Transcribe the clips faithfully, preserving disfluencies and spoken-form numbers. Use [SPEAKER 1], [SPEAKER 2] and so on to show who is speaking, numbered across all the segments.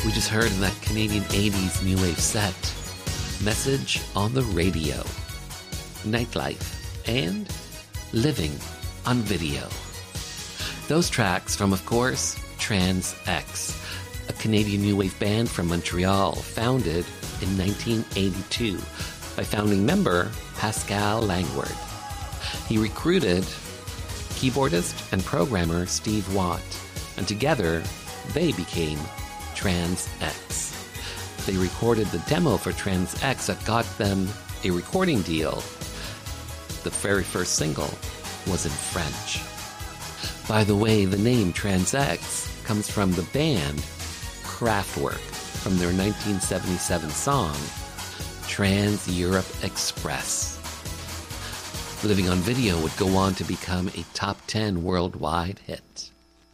[SPEAKER 1] We just heard in that Canadian eighties new wave set, Message on the Radio, Nightlife, and Living on Video. Those tracks from, of course, Trans X, a Canadian new wave band from Montreal founded in nineteen eighty-two by founding member Pascal Langward. He recruited keyboardist and programmer Steve Watt, and together they became Trans X. They recorded the demo for Trans X that got them a recording deal. The very first single was in French. By the way, the name Trans X comes from the band Kraftwerk from their nineteen seventy-seven song Trans Europe Express. Living on Video would go on to become a top ten worldwide hit.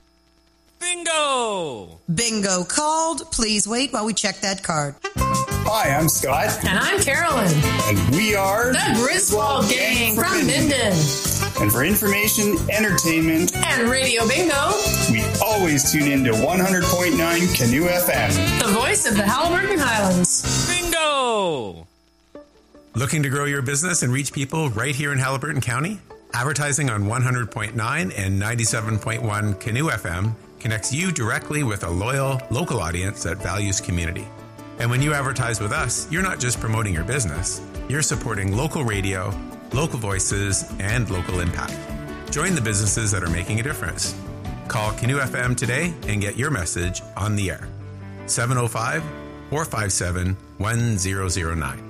[SPEAKER 2] Bingo!
[SPEAKER 3] Bingo called. Please wait while we check that card.
[SPEAKER 4] Hi, I'm Scott.
[SPEAKER 5] And I'm Carolyn.
[SPEAKER 4] And we are
[SPEAKER 5] the Griswold Gang from Minden.
[SPEAKER 4] And for information, entertainment,
[SPEAKER 5] and Radio Bingo,
[SPEAKER 4] we always tune in to one hundred point nine Canoe F M.
[SPEAKER 5] The voice of the Haliburton Highlands.
[SPEAKER 2] Bingo!
[SPEAKER 6] Looking to grow your business and reach people right here in Haliburton County? Advertising on one hundred point nine and ninety-seven point one Canoe F M connects you directly with a loyal, local audience that values community. And when you advertise with us, you're not just promoting your business, you're supporting local radio, local voices, and local impact. Join the businesses that are making a difference. Call Canoe F M today and get your message on the air. seven oh five, four five seven, one zero zero nine.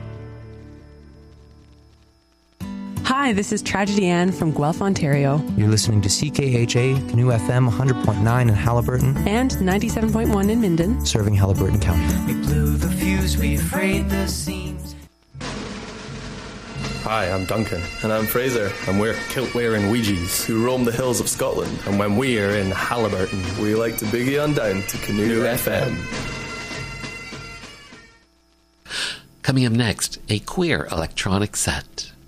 [SPEAKER 7] Hi, this is Tragedy Ann from Guelph, Ontario.
[SPEAKER 8] You're listening to C K H A, Canoe F M, one hundred point nine in Haliburton.
[SPEAKER 7] And ninety-seven point one in Minden.
[SPEAKER 8] Serving Haliburton County.
[SPEAKER 9] We blew the fuse, we frayed the seams.
[SPEAKER 10] Hi, I'm Duncan. And I'm Fraser. And we're kilt-wearing Ouija's who roam the hills of Scotland. And when we are in Haliburton, we like to boogie on down to Canoe F M.
[SPEAKER 1] Coming up next, a queer electronic set.